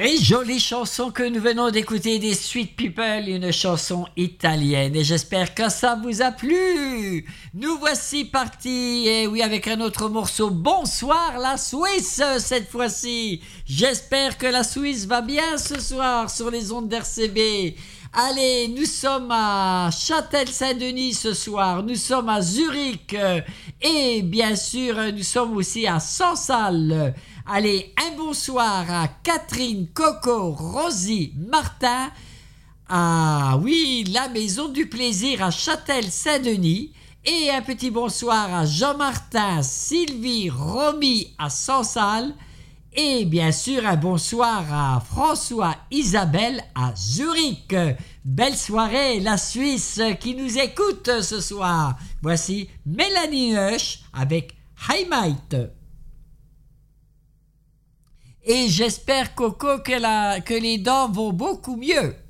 Et jolie chanson que nous venons d'écouter des Sweet People, une chanson italienne. Et j'espère que ça vous a plu. Nous voici partis, et oui, avec un autre morceau. Bonsoir la Suisse, cette fois-ci. J'espère que la Suisse va bien ce soir sur les ondes d'RCB. Allez, nous sommes à Châtel-Saint-Denis ce soir, nous sommes à Zurich et bien sûr nous sommes aussi à Sansal. Allez, un bonsoir à Catherine, Coco, Rosie, Martin, ah oui, la Maison du Plaisir à Châtel-Saint-Denis et un petit bonsoir à Jean-Martin, Sylvie, Romy à Sansal. Et bien sûr, un bonsoir à François Isabelle à Zurich. Belle soirée, la Suisse qui nous écoute ce soir. Voici Mélanie Hush avec Heimat. Et j'espère, Coco, que les dents vont beaucoup mieux.